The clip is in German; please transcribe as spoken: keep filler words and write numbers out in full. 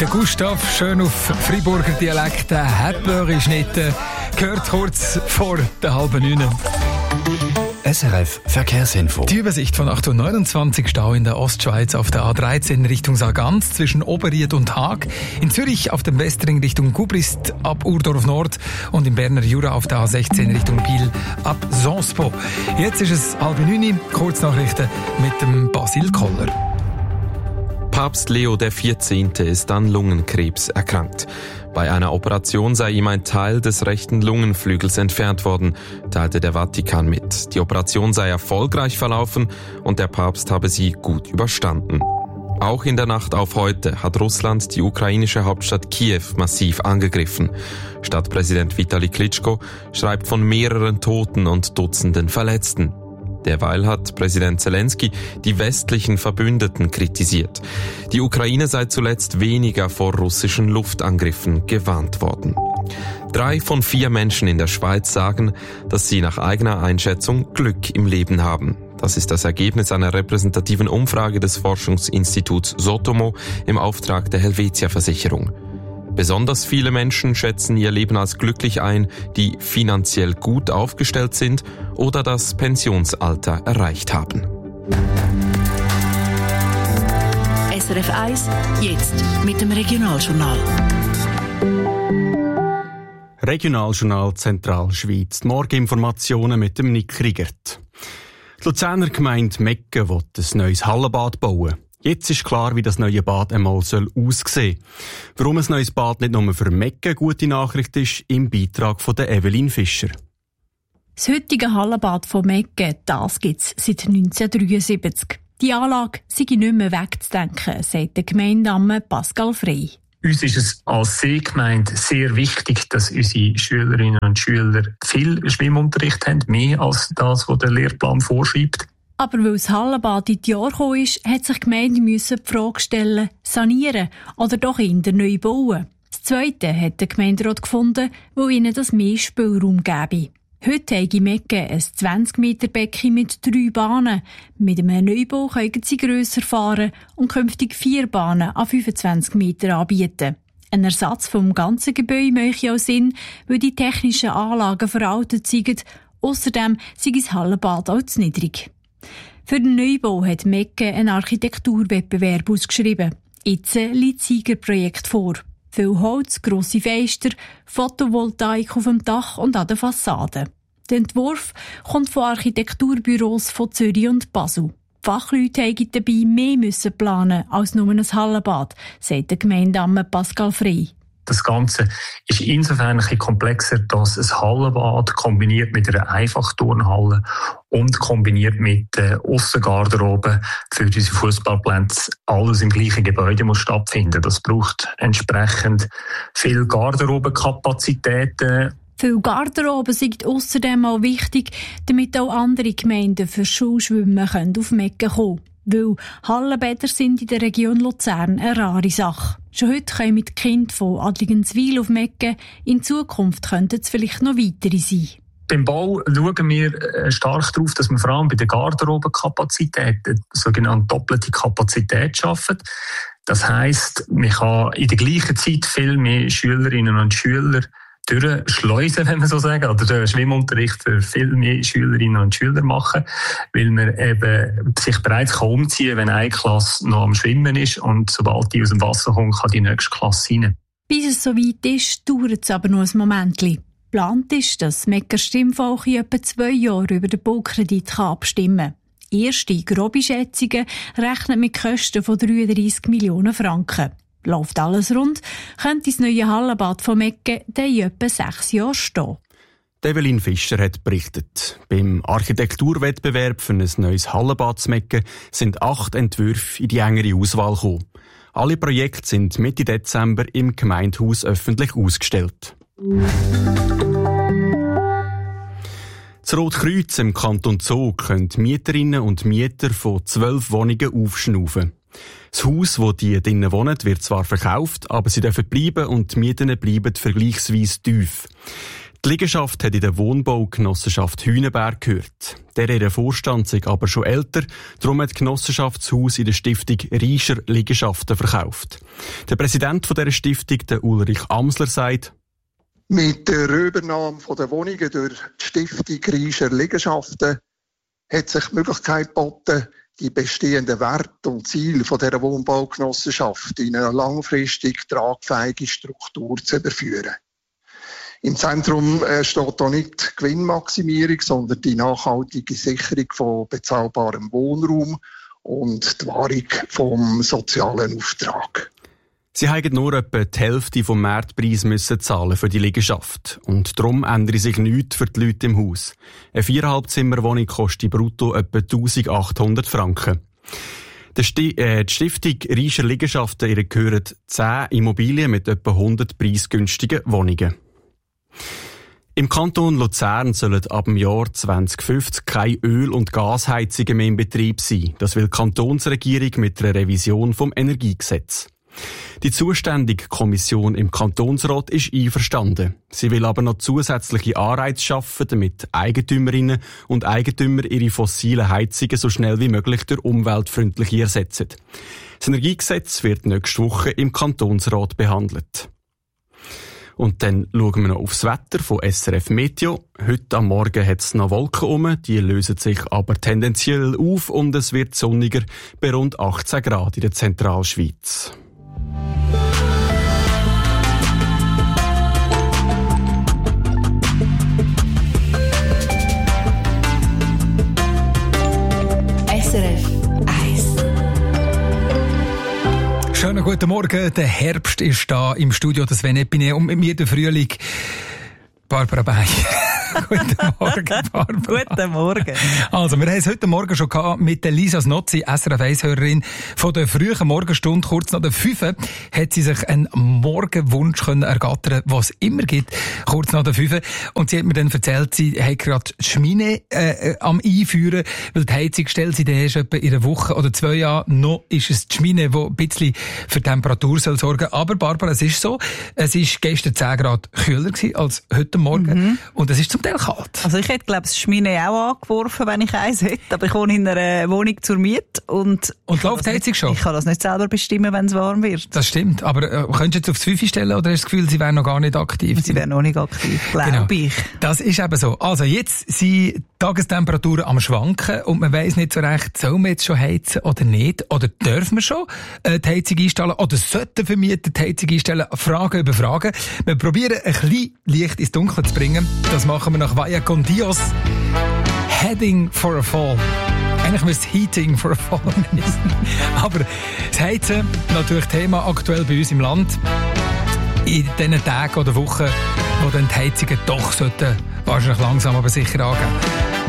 Der Gustav, schön auf Freiburger Dialekt, hat Schnitte, gehört kurz vor der halben neun. S R F Verkehrsinfo. Die Übersicht von acht Uhr neunundzwanzig, Stau in der Ostschweiz auf der A dreizehn Richtung Sargans zwischen Oberried und Haag. In Zürich auf dem Westring Richtung Gubrist ab Urdorf Nord und im Berner Jura auf der A sechzehn Richtung Biel ab Sonspo. Jetzt ist es halb neun, Kurznachrichten mit dem Basil Koller. Papst Leo der vierzehnte ist an Lungenkrebs erkrankt. Bei einer Operation sei ihm ein Teil des rechten Lungenflügels entfernt worden, teilte der Vatikan mit. Die Operation sei erfolgreich verlaufen und der Papst habe sie gut überstanden. Auch in der Nacht auf heute hat Russland die ukrainische Hauptstadt Kiew massiv angegriffen. Stadtpräsident Vitali Klitschko schreibt von mehreren Toten und Dutzenden Verletzten. Derweil hat Präsident Zelensky die westlichen Verbündeten kritisiert. Die Ukraine sei zuletzt weniger vor russischen Luftangriffen gewarnt worden. Drei von vier Menschen in der Schweiz sagen, dass sie nach eigener Einschätzung Glück im Leben haben. Das ist das Ergebnis einer repräsentativen Umfrage des Forschungsinstituts Sotomo im Auftrag der Helvetia-Versicherung. Besonders viele Menschen schätzen ihr Leben als glücklich ein, die finanziell gut aufgestellt sind oder das Pensionsalter erreicht haben. S R F eins, jetzt mit dem Regionaljournal. Regionaljournal Zentralschweiz. Morgeninformationen mit dem Nick Riegert. Die Luzerner Gemeinde Mecken will ein neues Hallenbad bauen. Jetzt ist klar, wie das neue Bad einmal soll aussehen. Warum ein neues Bad nicht nur für Mecken eine gute Nachricht ist, im Beitrag von der Evelyn Fischer. Das heutige Hallenbad von Mecken, das gibt es seit neunzehnhundertdreiundsiebzig. Die Anlage sei nicht mehr wegzudenken, sagt der Gemeindeamme Pascal Frey. Uns ist es als Seegemeinde sehr wichtig, dass unsere Schülerinnen und Schüler viel Schwimmunterricht haben, mehr als das, was der Lehrplan vorschreibt. Aber weil das Hallenbad in die Jahre gekommen ist, hat sich die Gemeinde die Frage stellen, sanieren oder doch eher neu bauen. Das Zweite hat der Gemeinderat gefunden, weil ihnen das mehr Spielraum gäbe. Heute habe Mecken ein zwanzig Meter Becken mit drei Bahnen. Mit einem Neubau können sie grösser fahren und künftig vier Bahnen an fünfundzwanzig Meter anbieten. Ein Ersatz vom ganzen Gebäude mache auch Sinn, weil die technischen Anlagen veraltet sind. Ausserdem sei das Hallenbad auch zu niedrig. Für den Neubau hat Mecken einen Architekturwettbewerb ausgeschrieben. Jetzt liegt das Siegerprojekt vor. Viel Holz, grosse Fenster, Photovoltaik auf dem Dach und an der Fassade. Der Entwurf kommt von Architekturbüros von Zürich und Basel. Die Fachleute mussten dabei mehr müssen planen als nur ein Hallenbad, sagt der Gemeindeamme Pascal Frey. Das Ganze ist insofern ein bisschen komplexer, dass ein Hallenbad kombiniert mit einer Einfachturnhalle und kombiniert mit der Aussengarderobe für unsere Fußballplätze alles im gleichen Gebäude muss stattfinden. Das braucht entsprechend viel Garderobenkapazitäten. Viel Garderoben sind außerdem auch wichtig, damit auch andere Gemeinden für Schulschwimmen auf Mecken kommen können. Weil Hallenbäder sind in der Region Luzern eine rare Sache. Schon heute können mit Kindern von Adligenswil auf Mecken, in Zukunft könnten es vielleicht noch weitere sein. Beim Bau schauen wir stark darauf, dass wir vor allem bei der Garderobenkapazität eine sogenannte doppelte Kapazität schaffen. Das heisst, man kann in der gleichen Zeit viel mehr Schülerinnen und Schüler durchschleusen, wenn man so sagen, oder den Schwimmunterricht für viel mehr Schülerinnen und Schüler machen, weil man eben sich bereits umziehen kann, wenn eine Klasse noch am Schwimmen ist und sobald die aus dem Wasser kommt, kann die nächste Klasse rein. Bis es soweit ist, dauert es aber noch ein Momentchen. Geplant ist, dass das Mecker Stimmvolk in etwa zwei Jahren über den Baukredit abstimmen kann. Erste grobe Schätzungen rechnen mit Kosten von dreiunddreissig Millionen Franken. Läuft alles rund, könnte das neue Hallenbad von Mecken dann in etwa sechs Jahren stehen. Evelyn Fischer hat berichtet. Beim Architekturwettbewerb für ein neues Hallenbad zu Mecken sind acht Entwürfe in die engere Auswahl gekommen. Alle Projekte sind Mitte Dezember im Gemeindehaus öffentlich ausgestellt. Das Rotkreuz im Kanton Zug können Mieterinnen und Mieter von zwölf Wohnungen aufschnaufen. Das Haus, wo die drinnen wohnen, wird zwar verkauft, aber sie dürfen bleiben und die Mieten bleiben vergleichsweise tief. Die Liegenschaft hat in der Wohnbaugenossenschaft Hühnenberg gehört. Der ihre Vorstand sei aber schon älter, darum hat die Genossenschaft das Haus in der Stiftung Riescher Liegenschaften verkauft. Der Präsident dieser Stiftung, der Ulrich Amsler, sagt: Mit der Übernahme der Wohnungen durch die Stiftung Riescher Liegenschaften hat sich die Möglichkeit geboten, die bestehenden Werte und Ziele dieser Wohnbaugenossenschaft in eine langfristig tragfähige Struktur zu überführen. Im Zentrum steht hier nicht die Gewinnmaximierung, sondern die nachhaltige Sicherung von bezahlbarem Wohnraum und die Wahrung vom sozialen Auftrag. Sie haben nur etwa die Hälfte vom Marktpreis müssen zahlen für die Liegenschaft. Und darum ändere sich nichts für die Leute im Haus. Eine viereinhalb Zimmer Wohnung kostet brutto etwa eintausendachthundert Franken. Die, Sti- äh, die Stiftung Riescher Liegenschaften, ihr gehören zehn Immobilien mit etwa hundert preisgünstigen Wohnungen. Im Kanton Luzern sollen ab dem Jahr zwanzig fünfzig keine Öl- und Gasheizungen mehr in Betrieb sein. Das will die Kantonsregierung mit einer Revision vom Energiegesetz. Die zuständige Kommission im Kantonsrat ist einverstanden. Sie will aber noch zusätzliche Anreize schaffen, damit Eigentümerinnen und Eigentümer ihre fossilen Heizungen so schnell wie möglich durch umweltfreundliche ersetzen. Das Energiegesetz wird nächste Woche im Kantonsrat behandelt. Und dann schauen wir noch aufs Wetter von S R F Meteo. Heute am Morgen hat es noch Wolken um, die lösen sich aber tendenziell auf und es wird sonniger bei rund achtzehn Grad in der Zentralschweiz. S R F eins. Schönen guten Morgen, der Herbst ist da im Studio, das Sven Epine und mit mir der Frühling. Barbara Bay. Guten Morgen, Barbara. Guten Morgen. Also, wir haben es heute Morgen schon gehabt mit der Lisa Snozzi, S R F eins-Hörerin. Von der frühen Morgenstunde, kurz nach der fünf, hat sie sich einen Morgenwunsch können ergattern, was es immer gibt, kurz nach der fünf. Und sie hat mir dann erzählt, sie hat gerade die Schmine äh, am Einführen, weil die Heizung stellt sie dann erst etwa in einer Woche oder zwei Jahren. Noch ist es die Schmine, die ein bisschen für Temperatur soll sorgen. Aber Barbara, es ist so, es war gestern zehn Grad kühler gewesen als heute Morgen. Mhm. Und es ist zum Teil kalt. Also ich hätte, glaube ich, das Schmine auch angeworfen, wenn ich eins hätte. Aber ich wohne in einer Wohnung zur Miete. Und, und läuft die Heizung schon? Ich kann das nicht selber bestimmen, wenn es warm wird. Das stimmt. Aber äh, könntest du jetzt aufs Fünfe stellen oder hast du das Gefühl, sie wären noch gar nicht aktiv? Sie wären noch nicht aktiv, glaube genau. ich. Das ist eben so. Also jetzt sind Tagestemperaturen am Schwanken und man weiss nicht so recht, soll man jetzt schon heizen oder nicht? Oder dürfen wir schon äh, die Heizung einstellen? Oder sollten Vermieter die Heizung einstellen? Fragen über Fragen. Wir probieren ein bisschen Licht ins Dunkle zu bringen. Das machen wir nach Vaya con Dios. Heading for a Fall. Eigentlich müsste es Heating for a Fall heißen. Aber das Heizen, natürlich Thema aktuell bei uns im Land. In diesen Tagen oder Wochen, wo dann die Heizungen doch sollten wahrscheinlich langsam aber sicher angehen.